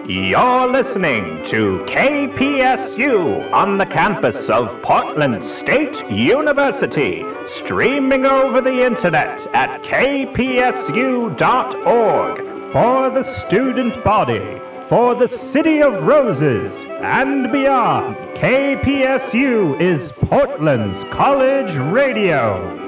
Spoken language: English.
You're listening to KPSU on the campus of Portland State University, streaming over the internet at kpsu.org. For the student body, for the City of Roses, and beyond, KPSU is Portland's college radio.